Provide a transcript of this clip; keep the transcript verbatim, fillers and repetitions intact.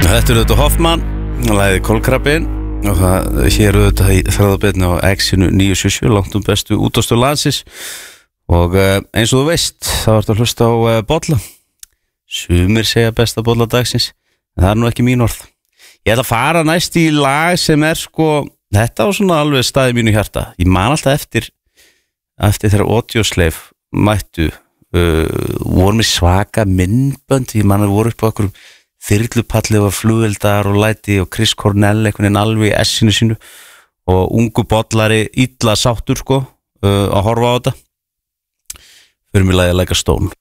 Þetta er auðvitað Hoffmann, lagið Kolkrabbinn og það hér auðvitað í þráðabeinni á X-inu níu sjö sjö, langt um bestu útastöð landsins og eins og þú veist, þá ertu að hlusta á bolla. Sumir segja besta bolla dagsins, en það er nú ekki mín orð. Ég ætla að fara næst í lag sem er sko, þetta á svona alveg staði mínu hjarta. Ég man alltaf eftir, eftir þegar Audioslave mættu, uh, voru með svaka myndbönd, ég man að voru upp á okkur þyrlupalli og flugveldar og læti og Chris Cornell einhvern veginn alveg í essinu sínu og ungu bollari illa sáttur sko uh, að horfa á þetta fyrir mig lagið Like a Stone.